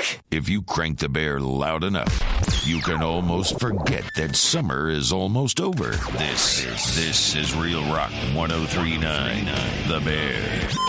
If you crank the bear loud enough, you can almost forget that summer is almost over. This is Real Rock 103.9, The Bear.